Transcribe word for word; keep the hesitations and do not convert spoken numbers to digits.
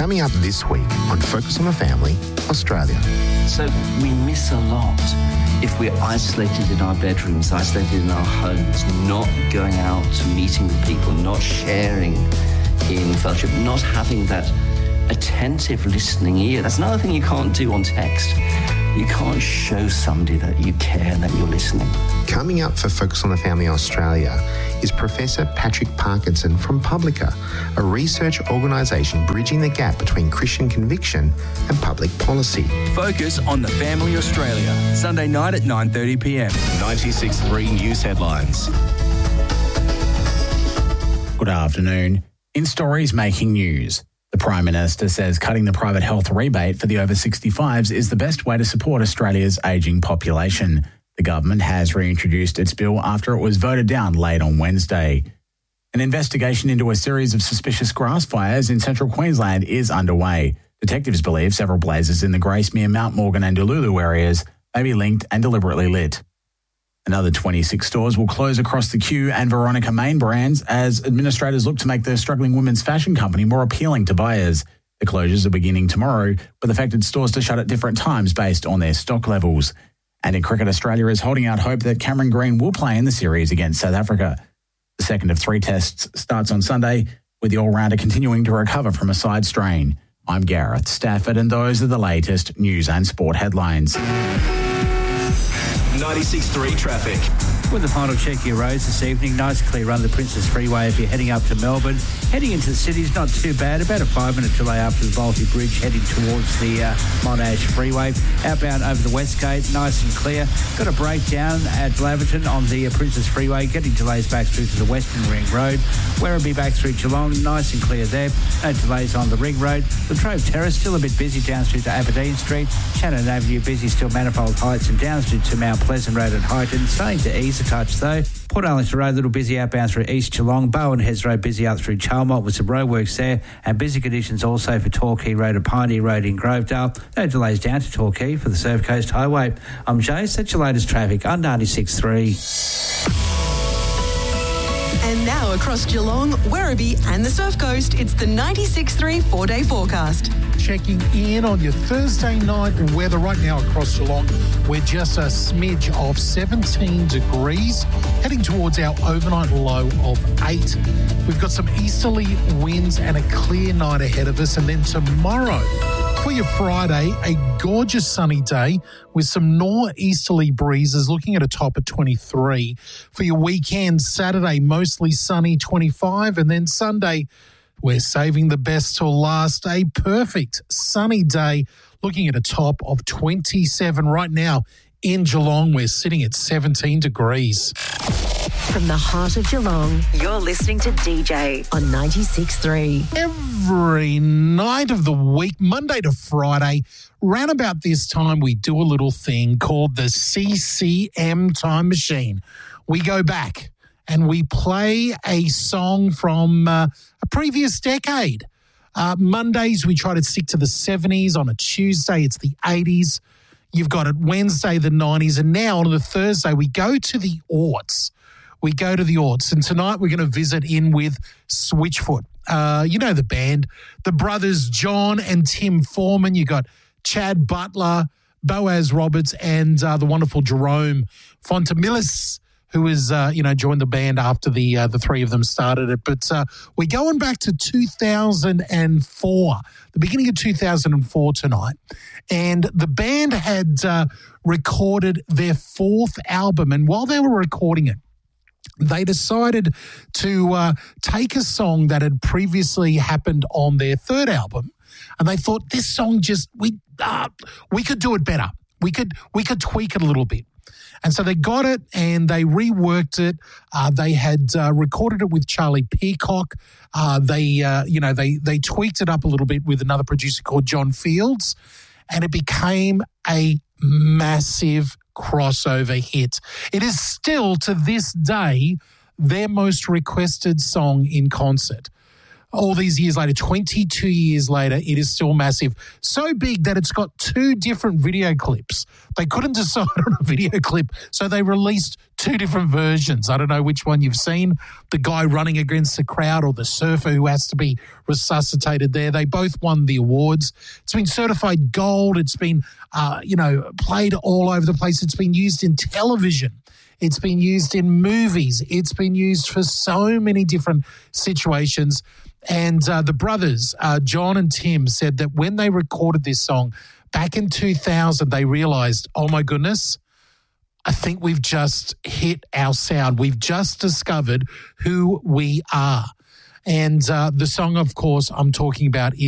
Coming up this week on Focus on the Family, Australia. So we miss a lot if we're isolated in our bedrooms, isolated in our homes, not going out to meeting with people, not sharing in fellowship, not having that attentive listening ear. That's another thing you can't do on text. You can't show somebody that you care and that you're listening. Coming up for Focus on the Family Australia is Professor Patrick Parkinson from Publica, a research organisation bridging the gap between Christian conviction and public policy. Focus on the Family Australia, Sunday night at nine thirty p m. ninety-six point three News Headlines. Good afternoon. In stories making news, the Prime Minister says cutting the private health rebate for the over sixty-fives is the best way to support Australia's ageing population. The government has reintroduced its bill after it was voted down late on Wednesday. An investigation into a series of suspicious grass fires in central Queensland is underway. Detectives believe several blazes in the Gracemere, Mount Morgan and Uluru areas may be linked and deliberately lit. Another twenty-six stores will close across the Q and Veronica Main brands as administrators look to make the struggling women's fashion company more appealing to buyers. The closures are beginning tomorrow, with affected stores to shut at different times based on their stock levels. And in cricket, Australia is holding out hope that Cameron Green will play in the series against South Africa. The second of three tests starts on Sunday, with the all-rounder continuing to recover from a side strain. I'm Gareth Stafford, and those are the latest news and sport headlines. ninety-six point three traffic. With the final check of your roads this evening, nice clear run the Princess Freeway if you're heading up to Melbourne. Heading into the city is not too bad. About a five-minute delay after the Balti Bridge heading towards the uh, Monash Freeway. Outbound over the West Gate, nice and clear. Got a breakdown at Laverton on the uh, Princess Freeway, getting delays back through to the Western Ring Road. Werribee back through Geelong, nice and clear there. No delays on the Ring Road. The Trove Terrace still a bit busy down through to Aberdeen Street. Shannon Avenue busy still Manifold Heights and down through to Mount Pleasant Road at Highton. Starting to ease a touch though. Port Arlington Road, a little busy outbound through East Geelong. Bowen Heads Road busy out through Chalmont with some roadworks there. And busy conditions also for Torquay Road and Pioneer Road in Grovedale. No delays down to Torquay for the Surf Coast Highway. I'm Jay, that's your latest traffic on ninety-six point three. And now across Geelong, Werribee and the Surf Coast, it's the ninety-six point three four-day forecast. Checking in on your Thursday night weather right now across Geelong. We're just a smidge of seventeen degrees, heading towards our overnight low of eight. We've got some easterly winds and a clear night ahead of us. And then tomorrow, for your Friday, a gorgeous sunny day with some northeasterly breezes, looking at a top of twenty-three. For your weekend, Saturday, mostly sunny, twenty-five. And then Sunday, we're saving the best till last. A perfect sunny day, looking at a top of twenty-seven. Right now in Geelong, we're sitting at seventeen degrees. From the heart of Geelong, you're listening to D J on ninety-six point three. Every night of the week, Monday to Friday, round about this time, we do a little thing called the C C M Time Machine. We go back and we play a song from uh, a previous decade. Uh, Mondays, we try to stick to the seventies. On a Tuesday, it's the eighties. You've got it Wednesday, the nineties. And now on the Thursday, we go to the aughts. We go to the aughts. And tonight, we're going to visit in with Switchfoot. Uh, you know the band. The brothers John and Tim Foreman. You got Chad Butler, Boaz Roberts, and uh, the wonderful Jerome Fontamilis, who has, uh, you know, joined the band after the uh, the three of them started it. But uh, we're going back to two thousand four, the beginning of two thousand four tonight. And the band had uh, recorded their fourth album. And while they were recording it, they decided to uh, take a song that had previously happened on their third album. And they thought, this song just, we uh, we could do it better. We could we could tweak it a little bit. And so they got it and they reworked it. Uh, they had uh, recorded it with Charlie Peacock. Uh, they, uh, you know, they they tweaked it up a little bit with another producer called John Fields, and it became a massive crossover hit. It is still, to this day, their most requested song in concert. all these years later, twenty-two years later, it is still massive. So big that it's got two different video clips. They couldn't decide on a video clip, so they released two different versions. I don't know which one you've seen, the guy running against the crowd or the surfer who has to be resuscitated there. They both won the awards. It's been certified gold. It's been, uh, you know, played all over the place. It's been used in television. It's been used in movies. It's been used for so many different situations. And uh, the brothers, uh, John and Tim, said that when they recorded this song back in two thousand, they realised, oh my goodness, I think we've just hit our sound. We've just discovered who we are. And uh, the song, of course, I'm talking about is